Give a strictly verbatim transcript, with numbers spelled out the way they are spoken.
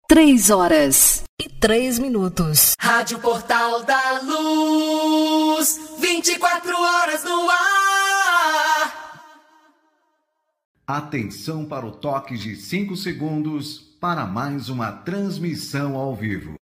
Três horas e três minutos. Rádio Portal da Luz, vinte e quatro horas no ar. Atenção para o toque de cinco segundos para mais uma transmissão ao vivo.